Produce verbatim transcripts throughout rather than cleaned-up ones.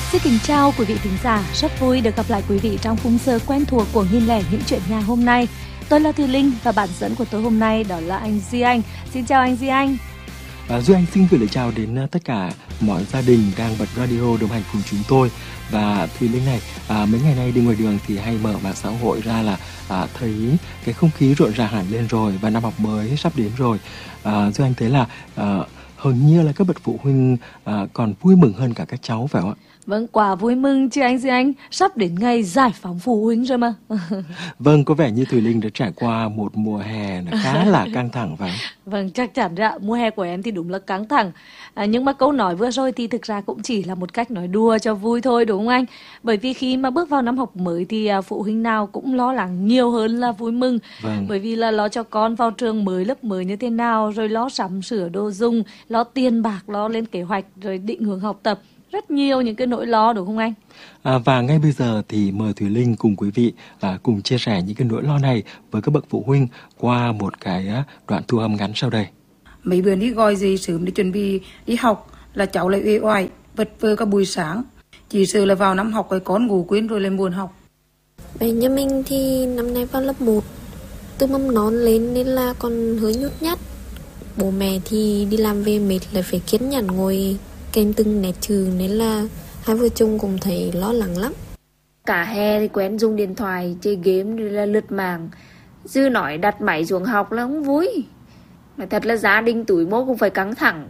Xin kính chào quý vị thính giả, rất vui được gặp lại quý vị trong khung giờ quen thuộc của nghìn lẻ những chuyện nhà hôm nay. Tôi là Thùy Linh và bạn dẫn của tôi hôm nay đó là anh Duy Anh. Xin chào anh Duy Anh. À, Duy Anh xin gửi lời chào đến tất cả mọi gia đình đang bật radio đồng hành cùng chúng tôi. Và Thùy Linh này, à, mấy ngày nay đi ngoài đường thì hay mở mạng xã hội ra là à, thấy cái không khí rộn ràng hẳn lên rồi và năm học mới sắp đến rồi. À, Duy Anh thấy là à, hầu như là các bậc phụ huynh à, còn vui mừng hơn cả các cháu phải không ạ? Vâng, quả vui mừng chứ anh Duy Anh, sắp đến ngày giải phóng phụ huynh rồi mà. Vâng, có vẻ như Thùy Linh đã trải qua một mùa hè khá là căng thẳng phải không? Vâng, chắc chắn ạ, mùa hè của em thì đúng là căng thẳng. À, nhưng mà câu nói vừa rồi thì thực ra cũng chỉ là một cách nói đùa cho vui thôi đúng không anh? Bởi vì khi mà bước vào năm học mới thì à, phụ huynh nào cũng lo lắng nhiều hơn là vui mừng. Vâng. Bởi vì là lo cho con vào trường mới, lớp mới như thế nào, rồi lo sắm sửa đồ dùng, lo tiền bạc, lo lên kế hoạch, rồi định hướng học tập. Rất nhiều những cái nỗi lo đúng không anh? À, và ngay bây giờ thì mời Thùy Linh cùng quý vị à, cùng chia sẻ những cái nỗi lo này với các bậc phụ huynh qua một cái à, đoạn thu âm ngắn sau đây. Mấy bữa đi gọi dậy sớm để chuẩn bị đi học là cháu lại uể oải vật vờ cả buổi sáng. Chỉ sợ là vào năm học rồi con ngủ quên rồi lại buồn học. Bé nhà mình thì năm nay vào lớp một, từ mầm non lên nên là còn hơi nhút nhát. Bố mẹ thì đi làm về mệt lại phải kiên nhẫn ngồi kèm từng nét chữ nên là hai vợ chồng cũng thấy lo lắng lắm. Cả hè thì quen dùng điện thoại, chơi game rồi là lướt mạng. Dư nói đặt máy xuống học là không vui. Mà thật là gia đình tuổi mốt cũng phải căng thẳng.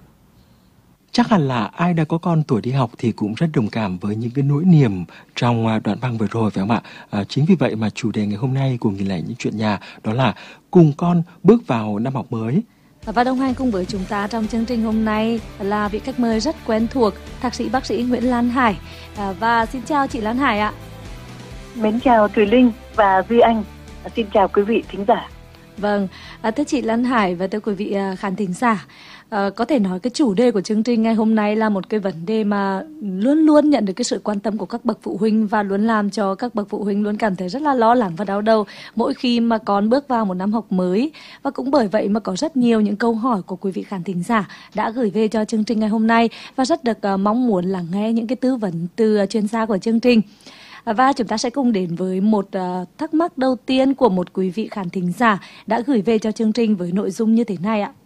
Chắc hẳn là ai đã có con tuổi đi học thì cũng rất đồng cảm với những cái nỗi niềm trong đoạn băng vừa rồi phải không ạ? À, chính vì vậy mà chủ đề ngày hôm nay của nghìn lẻ những chuyện nhà đó là cùng con bước vào năm học mới. Và đồng hành cùng với chúng ta trong chương trình hôm nay là vị khách mời rất quen thuộc, thạc sĩ bác sĩ Nguyễn Lan Hải. À, và xin chào chị Lan Hải ạ. Mến chào Thùy Linh và Duy Anh. À, xin chào quý vị thính giả. Vâng, à, thưa chị Lan Hải và thưa quý vị à, khán thính giả. À, có thể nói cái chủ đề của chương trình ngày hôm nay là một cái vấn đề mà luôn luôn nhận được cái sự quan tâm của các bậc phụ huynh và luôn làm cho các bậc phụ huynh luôn cảm thấy rất là lo lắng và đau đầu mỗi khi mà con bước vào một năm học mới. Và cũng bởi vậy mà có rất nhiều những câu hỏi của quý vị khán thính giả đã gửi về cho chương trình ngày hôm nay và rất được uh, mong muốn lắng nghe những cái tư vấn từ uh, chuyên gia của chương trình. Và chúng ta sẽ cùng đến với một uh, thắc mắc đầu tiên của một quý vị khán thính giả đã gửi về cho chương trình với nội dung như thế này ạ.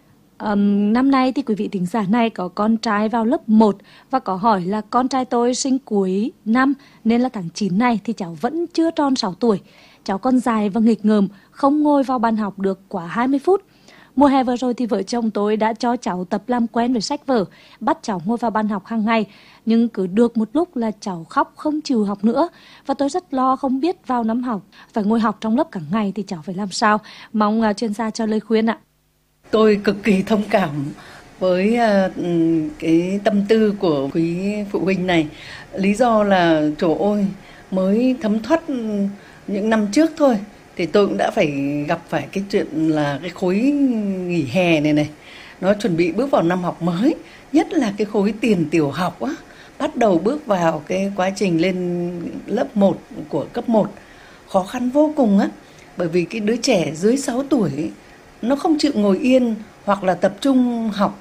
Um, năm nay thì quý vị thính giả này có con trai vào lớp một và có hỏi là con trai tôi sinh cuối năm nên là tháng chín này thì cháu vẫn chưa tròn sáu tuổi. Cháu còn dài và nghịch ngợm, không ngồi vào bàn học được quá hai mươi phút. Mùa hè vừa rồi thì vợ chồng tôi đã cho cháu tập làm quen với sách vở, bắt cháu ngồi vào bàn học hàng ngày. Nhưng cứ được một lúc là cháu khóc không chịu học nữa. Và tôi rất lo không biết vào năm học, phải ngồi học trong lớp cả ngày thì cháu phải làm sao. Mong uh, chuyên gia cho lời khuyên ạ. Tôi cực kỳ thông cảm với uh, cái tâm tư của quý phụ huynh này. Lý do là trời ơi, mới thấm thoát những năm trước thôi thì tôi cũng đã phải gặp phải cái chuyện là cái khối nghỉ hè này này. Nó chuẩn bị bước vào năm học mới, nhất là cái khối tiền tiểu học á, bắt đầu bước vào cái quá trình lên lớp một của cấp một. Khó khăn vô cùng á, bởi vì cái đứa trẻ dưới sáu tuổi nó không chịu ngồi yên hoặc là tập trung học,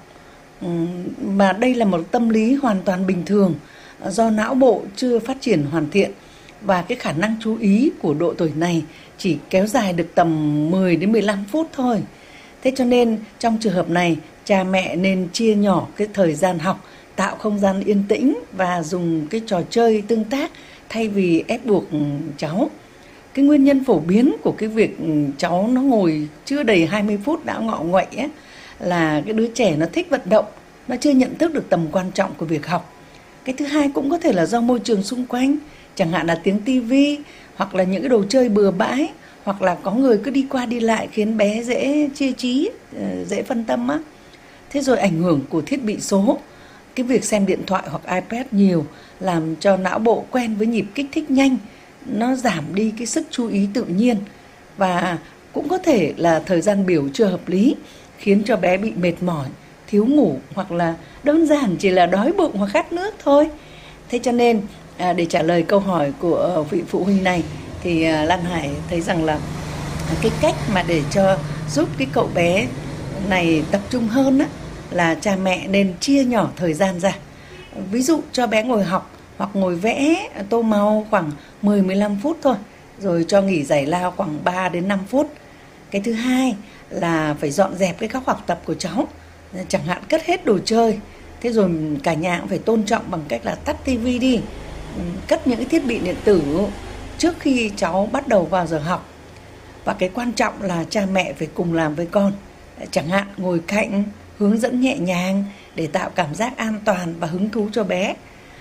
mà đây là một tâm lý hoàn toàn bình thường do não bộ chưa phát triển hoàn thiện và cái khả năng chú ý của độ tuổi này chỉ kéo dài được tầm mười đến mười lăm phút thôi. Thế cho nên trong trường hợp này cha mẹ nên chia nhỏ cái thời gian học, tạo không gian yên tĩnh và dùng cái trò chơi tương tác thay vì ép buộc cháu. Cái nguyên nhân phổ biến của cái việc cháu nó ngồi chưa đầy hai mươi phút đã ngọ nguậy ấy, là cái đứa trẻ nó thích vận động, nó chưa nhận thức được tầm quan trọng của việc học. Cái thứ hai cũng có thể là do môi trường xung quanh, chẳng hạn là tiếng tivi hoặc là những cái đồ chơi bừa bãi, hoặc là có người cứ đi qua đi lại khiến bé dễ chia trí, dễ phân tâm á. Thế rồi ảnh hưởng của thiết bị số, cái việc xem điện thoại hoặc iPad nhiều làm cho não bộ quen với nhịp kích thích nhanh, nó giảm đi cái sức chú ý tự nhiên. Và cũng có thể là thời gian biểu chưa hợp lý khiến cho bé bị mệt mỏi, thiếu ngủ hoặc là đơn giản chỉ là đói bụng hoặc khát nước thôi. Thế cho nên à, để trả lời câu hỏi của vị phụ huynh này thì à, Lan Hải thấy rằng là cái cách mà để cho giúp cái cậu bé này tập trung hơn á, là cha mẹ nên chia nhỏ thời gian ra. Ví dụ cho bé ngồi học hoặc ngồi vẽ tô màu khoảng mười đến mười lăm phút thôi, rồi cho nghỉ giải lao khoảng ba đến năm phút. Cái thứ hai là phải dọn dẹp cái góc học tập của cháu, chẳng hạn cất hết đồ chơi. Thế rồi cả nhà cũng phải tôn trọng bằng cách là tắt tivi đi, cất những cái thiết bị điện tử trước khi cháu bắt đầu vào giờ học. Và cái quan trọng là cha mẹ phải cùng làm với con, chẳng hạn ngồi cạnh, hướng dẫn nhẹ nhàng để tạo cảm giác an toàn và hứng thú cho bé.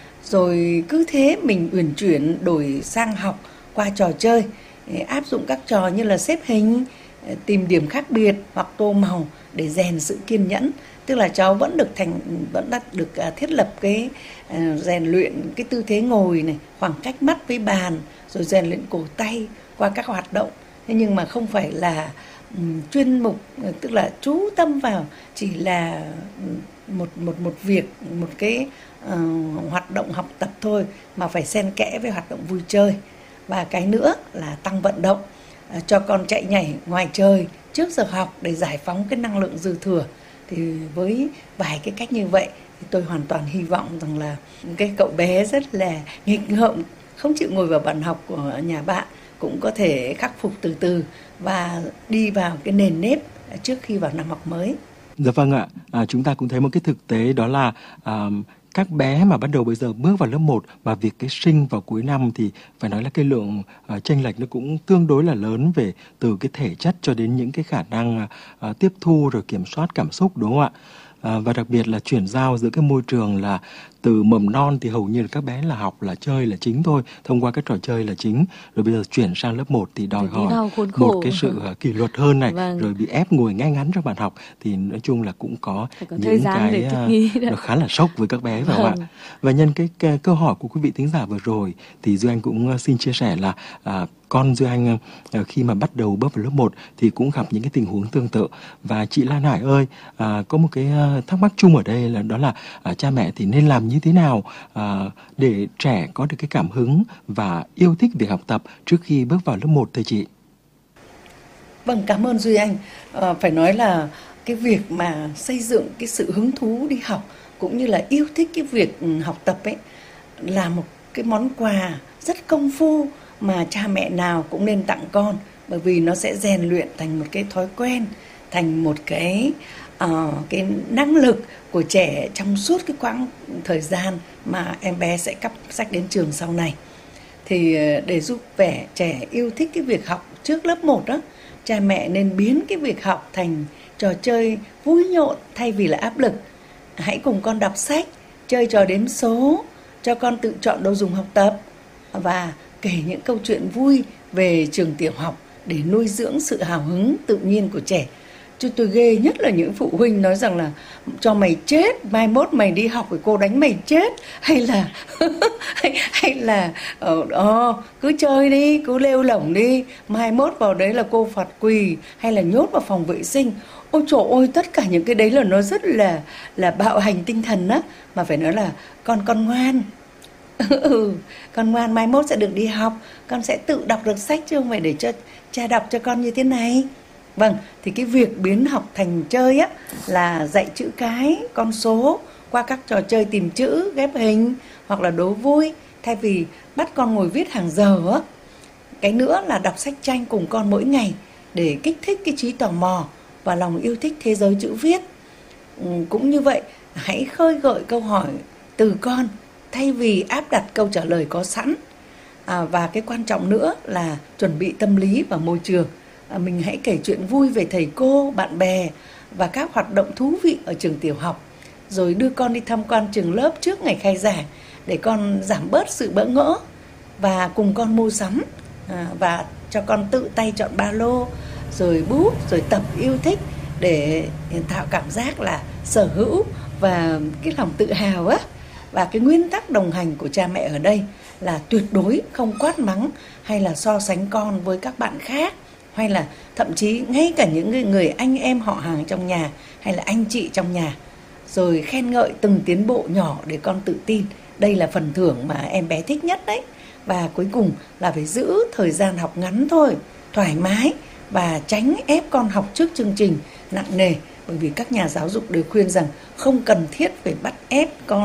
Rồi cứ thế mình uyển chuyển đổi sang học qua trò chơi, áp dụng các trò như là xếp hình, tìm điểm khác biệt hoặc tô màu để rèn sự kiên nhẫn. Tức là cháu vẫn được thành vẫn được thiết lập cái rèn luyện cái tư thế ngồi này, khoảng cách mắt với bàn, rồi rèn luyện cổ tay qua các hoạt động. Thế nhưng mà không phải là um, chuyên mục, tức là chú tâm vào chỉ là một một một việc, một cái uh, hoạt động học tập thôi, mà phải xen kẽ với hoạt động vui chơi. Và cái nữa là tăng vận động, uh, cho con chạy nhảy ngoài trời trước giờ học để giải phóng cái năng lượng dư thừa. Thì với vài cái cách như vậy thì tôi hoàn toàn hy vọng rằng là cái cậu bé rất là nghịch ngợm, không chịu ngồi vào bàn học của nhà bạn cũng có thể khắc phục từ từ và đi vào cái nền nếp trước khi vào năm học mới. Dạ vâng ạ, à, chúng ta cũng thấy một cái thực tế đó là à, các bé mà bắt đầu bây giờ bước vào lớp một và việc cái sinh vào cuối năm thì phải nói là cái lượng uh, chênh lệch nó cũng tương đối là lớn về từ cái thể chất cho đến những cái khả năng uh, tiếp thu rồi kiểm soát cảm xúc, đúng không ạ? À, và đặc biệt là chuyển giao giữa cái môi trường là từ mầm non thì hầu như là các bé là học là chơi là chính thôi, thông qua các trò chơi là chính, rồi bây giờ chuyển sang lớp một thì đòi hỏi một cái sự kỷ luật hơn này, vâng. Rồi bị ép ngồi ngay ngắn trong bàn học thì nói chung là cũng có, có những cái nó khá là sốc với các bé, phải không vâng. ạ? Và nhân cái, cái câu hỏi của quý vị thính giả vừa rồi thì Duy Anh cũng xin chia sẻ là à, con Duy Anh khi mà bắt đầu bước vào lớp một thì cũng gặp những cái tình huống tương tự. Và chị Lan Hải ơi, à, có một cái thắc mắc chung ở đây là đó là à, cha mẹ thì nên làm như thế nào à, để trẻ có được cái cảm hứng và yêu thích việc học tập trước khi bước vào lớp một thưa chị? Vâng, cảm ơn Duy Anh. À, phải nói là cái việc mà xây dựng cái sự hứng thú đi học cũng như là yêu thích cái việc học tập ấy là một cái món quà rất công phu mà cha mẹ nào cũng nên tặng con, bởi vì nó sẽ rèn luyện thành một cái thói quen, thành một cái uh, cái năng lực của trẻ trong suốt cái quãng thời gian mà em bé sẽ cắp sách đến trường sau này. Thì để giúp vẻ trẻ yêu thích cái việc học trước lớp một đó, cha mẹ nên biến cái việc học thành trò chơi vui nhộn thay vì là áp lực. Hãy cùng con đọc sách, chơi trò đếm số, cho con tự chọn đồ dùng học tập và kể những câu chuyện vui về trường tiểu học để nuôi dưỡng sự hào hứng tự nhiên của trẻ. Chứ tôi ghê nhất là những phụ huynh nói rằng là cho mày chết, mai mốt mày đi học thì cô đánh mày chết, hay là hay, hay là uh, uh, cứ chơi đi, cứ lêu lỏng đi, mai mốt vào đấy là cô phạt quỳ, hay là nhốt vào phòng vệ sinh. Ôi trời ơi, tất cả những cái đấy là nó rất là là bạo hành tinh thần á, mà phải nói là con con ngoan. Ừ, con ngoan, mai mốt sẽ được đi học, con sẽ tự đọc được sách chứ không phải để cho cha đọc cho con như thế này. Vâng, thì cái việc biến học thành chơi á là dạy chữ cái, con số qua các trò chơi tìm chữ, ghép hình hoặc là đố vui, thay vì bắt con ngồi viết hàng giờ á. Cái nữa là đọc sách tranh cùng con mỗi ngày để kích thích cái trí tò mò và lòng yêu thích thế giới chữ viết. Ừ, cũng như vậy, hãy khơi gợi câu hỏi từ con thay vì áp đặt câu trả lời có sẵn. À, và cái quan trọng nữa là chuẩn bị tâm lý và môi trường. À, mình hãy kể chuyện vui về thầy cô, bạn bè và các hoạt động thú vị ở trường tiểu học. Rồi đưa con đi tham quan trường lớp trước ngày khai giảng để con giảm bớt sự bỡ ngỡ. Và cùng con mua sắm à, và cho con tự tay chọn ba lô, rồi bút, rồi tập yêu thích để tạo cảm giác là sở hữu và cái lòng tự hào á. Và cái nguyên tắc đồng hành của cha mẹ ở đây là tuyệt đối không quát mắng hay là so sánh con với các bạn khác, hay là thậm chí ngay cả những người anh em họ hàng trong nhà hay là anh chị trong nhà. Rồi khen ngợi từng tiến bộ nhỏ để con tự tin. Đây là phần thưởng mà em bé thích nhất đấy. Và cuối cùng là phải giữ thời gian học ngắn thôi, thoải mái và tránh ép con học trước chương trình nặng nề. Bởi vì các nhà giáo dục đều khuyên rằng không cần thiết phải bắt ép con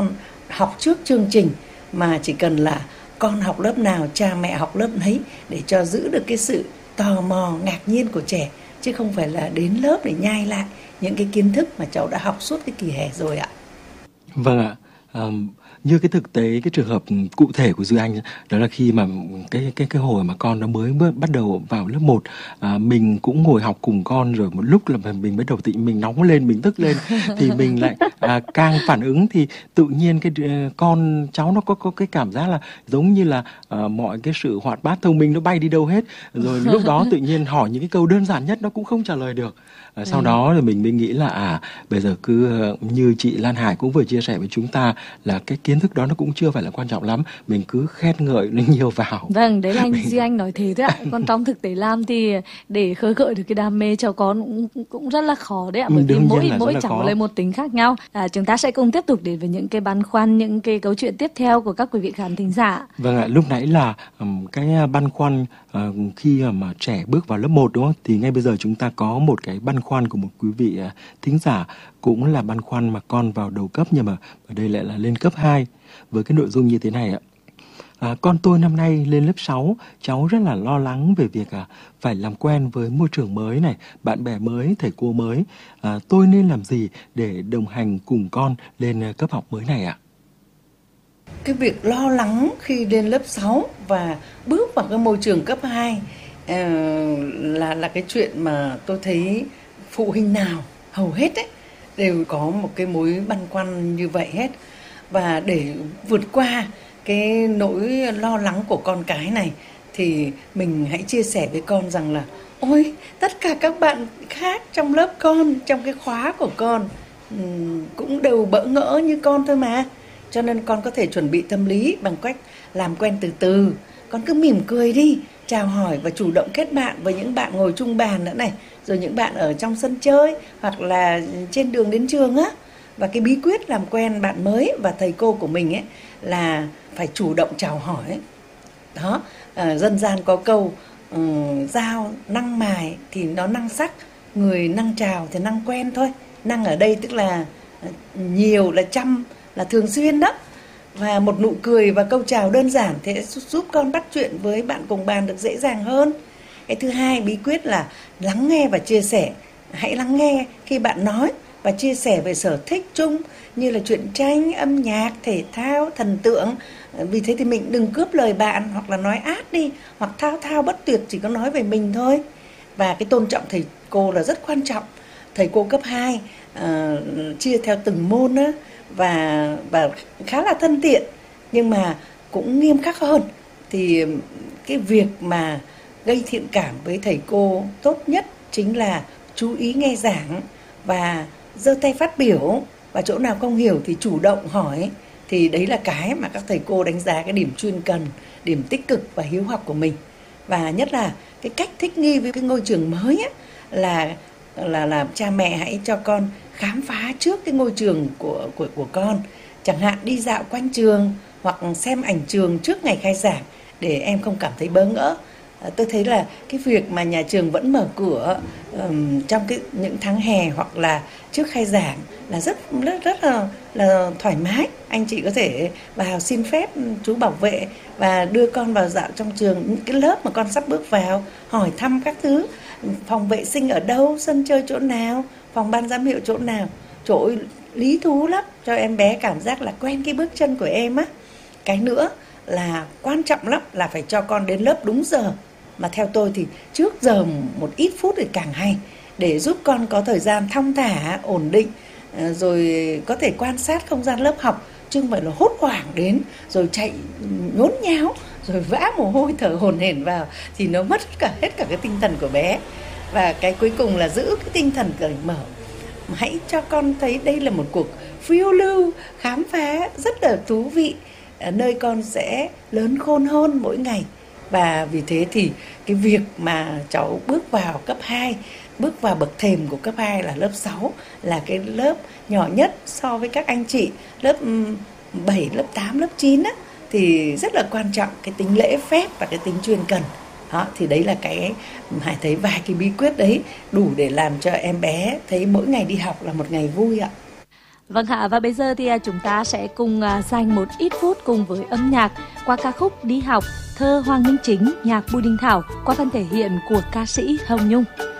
học trước chương trình, mà chỉ cần là con học lớp nào, cha mẹ học lớp ấy, để cho giữ được cái sự tò mò, ngạc nhiên của trẻ, chứ không phải là đến lớp để nhai lại những cái kiến thức mà cháu đã học suốt cái kỳ hè rồi ạ. Vâng ạ. Um, như cái thực tế, cái trường hợp cụ thể của Duy Anh đó là khi mà cái cái cái hồi mà con nó mới bắt đầu vào lớp một, à, mình cũng ngồi học cùng con, rồi một lúc là mình bắt đầu tự mình nóng lên, mình tức lên thì mình lại à, càng phản ứng, thì tự nhiên cái con cháu nó có có cái cảm giác là giống như là à, mọi cái sự hoạt bát thông minh nó bay đi đâu hết, rồi lúc đó tự nhiên hỏi những cái câu đơn giản nhất nó cũng không trả lời được. À, sau ừ. đó thì mình mới nghĩ là à bây giờ cứ như chị Lan Hải cũng vừa chia sẻ với chúng ta là cái kiến thức đó nó cũng chưa phải là quan trọng lắm, mình cứ khen ngợi nó nhiều vào. Vâng, đấy là anh mình... Duy Anh nói thế đấy ạ. Còn trong thực tế làm thì để khơi gợi được cái đam mê cho con cũng, cũng rất là khó đấy ạ, bởi vì mỗi mỗi cháu lấy một tính khác nhau. À, chúng ta sẽ cùng tiếp tục đến với những cái băn khoăn, những cái câu chuyện tiếp theo của các quý vị khán thính giả. Vâng ạ, lúc nãy là um, cái băn khoăn uh, khi mà trẻ bước vào lớp một đúng không? Thì ngay bây giờ chúng ta có một cái băn khoăn của một quý vị uh, thính giả, cũng là băn khoăn mà con vào đầu cấp nhưng mà ở đây lại là lên cấp hai, với cái nội dung như thế này ạ. À, con tôi năm nay lên lớp sáu, cháu rất là lo lắng về việc à, phải làm quen với môi trường mới này, bạn bè mới, thầy cô mới. À, tôi nên làm gì để đồng hành cùng con lên cấp học mới này ạ? Cái việc lo lắng khi lên lớp sáu và bước vào cái môi trường cấp hai uh, là là cái chuyện mà tôi thấy phụ huynh nào hầu hết ấy đều có một cái mối băn khoăn như vậy hết. Và để vượt qua cái nỗi lo lắng của con cái này thì mình hãy chia sẻ với con rằng là ôi, tất cả các bạn khác trong lớp con, trong cái khóa của con cũng đều bỡ ngỡ như con thôi mà. Cho nên con có thể chuẩn bị tâm lý bằng cách làm quen từ từ. Con cứ mỉm cười đi, chào hỏi và chủ động kết bạn với những bạn ngồi chung bàn nữa này, rồi những bạn ở trong sân chơi hoặc là trên đường đến trường á. Và cái bí quyết làm quen bạn mới và thầy cô của mình ấy là phải chủ động chào hỏi. Đó, à, dân gian có câu um, dao năng mài thì nó năng sắc, người năng chào thì năng quen thôi. Năng ở đây tức là nhiều, là chăm, là thường xuyên đó. Và một nụ cười và câu chào đơn giản thì sẽ giúp con bắt chuyện với bạn cùng bàn được dễ dàng hơn. Cái thứ hai, bí quyết là lắng nghe và chia sẻ. Hãy lắng nghe khi bạn nói và chia sẻ về sở thích chung như là truyện tranh, âm nhạc, thể thao, thần tượng. Vì thế thì mình đừng cướp lời bạn hoặc là nói át đi, hoặc thao thao bất tuyệt chỉ có nói về mình thôi. Và cái tôn trọng thầy cô là rất quan trọng. Thầy cô cấp hai uh, chia theo từng môn á, và, và khá là thân thiện nhưng mà cũng nghiêm khắc hơn. Thì cái việc mà gây thiện cảm với thầy cô tốt nhất chính là chú ý nghe giảng và giơ tay phát biểu, và chỗ nào không hiểu thì chủ động hỏi. Thì đấy là cái mà các thầy cô đánh giá cái điểm chuyên cần, điểm tích cực và hiếu học của mình. Và nhất là cái cách thích nghi với cái ngôi trường mới ấy, là là là cha mẹ hãy cho con khám phá trước cái ngôi trường của của của con, chẳng hạn đi dạo quanh trường hoặc xem ảnh trường trước ngày khai giảng để em không cảm thấy bỡ ngỡ. À, tôi thấy là cái việc mà nhà trường vẫn mở cửa um, trong cái những tháng hè hoặc là trước khai giảng là rất rất rất là, là thoải mái. Anh chị có thể vào xin phép chú bảo vệ và đưa con vào dạo trong trường, những cái lớp mà con sắp bước vào, hỏi thăm các thứ, phòng vệ sinh ở đâu, sân chơi chỗ nào, phòng ban giám hiệu chỗ nào. Trời ơi, lý thú lắm, cho em bé cảm giác là quen cái bước chân của em á. Cái nữa là quan trọng lắm là phải cho con đến lớp đúng giờ. Mà theo tôi thì trước giờ một ít phút thì càng hay, để giúp con có thời gian thong thả, ổn định, rồi có thể quan sát không gian lớp học, chứ không phải là hốt hoảng đến rồi chạy nhốn nháo rồi vã mồ hôi thở hổn hển vào thì nó mất cả hết cả cái tinh thần của bé. Và cái cuối cùng là giữ cái tinh thần cởi mở. Hãy cho con thấy đây là một cuộc phiêu lưu khám phá rất là thú vị, nơi con sẽ lớn khôn hơn mỗi ngày. Và vì thế thì cái việc mà cháu bước vào cấp hai, bước vào bậc thềm của cấp hai là lớp sáu, là cái lớp nhỏ nhất so với các anh chị lớp bảy, lớp tám, lớp chín á, thì rất là quan trọng cái tính lễ phép và cái tính chuyên cần. Đó, thì đấy là cái Hải thấy vài cái bí quyết đấy đủ để làm cho em bé thấy mỗi ngày đi học là một ngày vui ạ. Vâng ạ, và bây giờ thì chúng ta sẽ cùng dành một ít phút cùng với âm nhạc qua ca khúc Đi học, thơ Hoàng Minh Chính, nhạc Bùi Đình Thảo qua phần thể hiện của ca sĩ Hồng Nhung.